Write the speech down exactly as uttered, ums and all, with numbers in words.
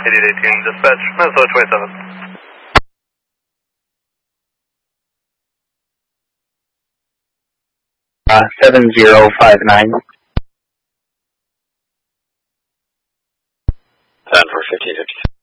eighty-eight eighteen, dispatch, Minnesota twenty-seven. Uh, seven zero five nine. ten for fifteen fifty.